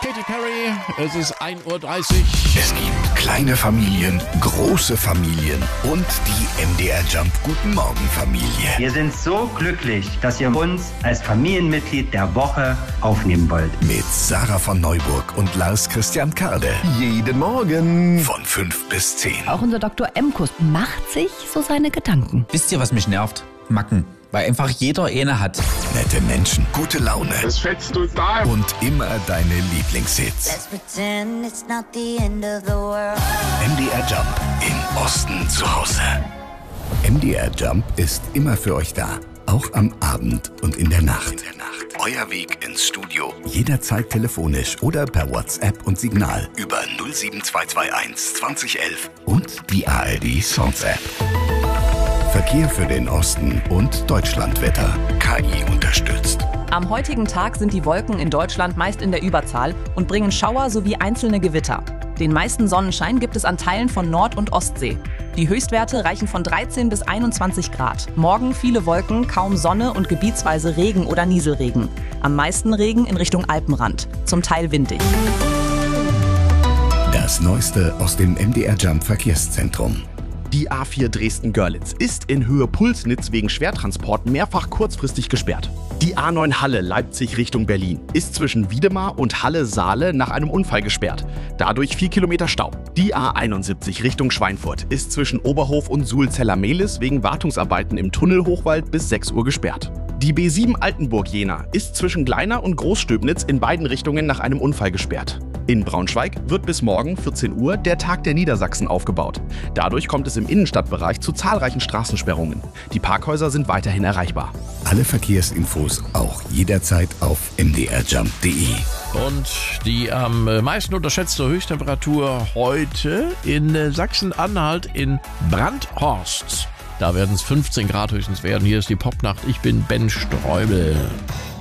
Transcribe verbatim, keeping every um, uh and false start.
Katy Perry, es ist ein Uhr dreißig. Es gibt kleine Familien, große Familien und die M D R Jump Guten Morgen Familie. Wir sind so glücklich, dass ihr uns als Familienmitglied der Woche aufnehmen wollt. Mit Sarah von Neuburg und Lars Christian Karde. Jeden Morgen. Von fünf bis zehn. Auch unser Doktor Emkus macht sich so seine Gedanken. Wisst ihr, was mich nervt? Macken. Weil einfach jeder eine hat. Nette Menschen, gute Laune. Das fetzt total. Und immer deine Lieblingshits. Let's pretend it's not the end of the world. M D R Jump im Osten zu Hause. M D R Jump ist immer für euch da. Auch am Abend und in der Nacht. In der Nacht. Euer Weg ins Studio. Jederzeit telefonisch oder per WhatsApp und Signal über null sieben zwei zwei eins zwanzig elf und die A R D Songs App. Verkehr für den Osten und Deutschlandwetter. K I unterstützt. Am heutigen Tag sind die Wolken in Deutschland meist in der Überzahl und bringen Schauer sowie einzelne Gewitter. Den meisten Sonnenschein gibt es an Teilen von Nord- und Ostsee. Die Höchstwerte reichen von dreizehn bis einundzwanzig Grad. Morgen viele Wolken, kaum Sonne und gebietsweise Regen oder Nieselregen. Am meisten Regen in Richtung Alpenrand, zum Teil windig. Das Neueste aus dem M D R Jump Verkehrszentrum. Die A vier Dresden-Görlitz ist in Höhe Pulsnitz wegen Schwertransport mehrfach kurzfristig gesperrt. Die A neun Halle Leipzig Richtung Berlin ist zwischen Wiedemar und Halle-Saale nach einem Unfall gesperrt. Dadurch vier Kilometer Stau. Die A einundsiebzig Richtung Schweinfurt ist zwischen Oberhof und Suhlzeller-Mehlis wegen Wartungsarbeiten im Tunnel-Hochwald bis sechs Uhr gesperrt. Die B sieben Altenburg-Jena ist zwischen Gleiner und Großstöbnitz in beiden Richtungen nach einem Unfall gesperrt. In Braunschweig wird bis morgen vierzehn Uhr der Tag der Niedersachsen aufgebaut. Dadurch kommt es im Innenstadtbereich zu zahlreichen Straßensperrungen. Die Parkhäuser sind weiterhin erreichbar. Alle Verkehrsinfos auch jederzeit auf m d r jump punkt d e. Und die am meisten unterschätzte Höchsttemperatur heute in Sachsen-Anhalt in Brandhorst. Da werden es fünfzehn Grad höchstens werden. Hier ist die Popnacht. Ich bin Ben Streubel.